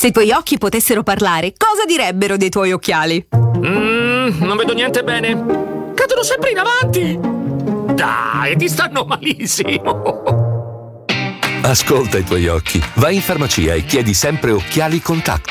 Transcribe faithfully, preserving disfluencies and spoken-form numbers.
Se i tuoi occhi potessero parlare, cosa direbbero dei tuoi occhiali? Mm, non vedo niente bene. Cadono sempre in avanti. Dai, ti stanno malissimo. Ascolta i tuoi occhi. Vai in farmacia e chiedi sempre occhiali contatto.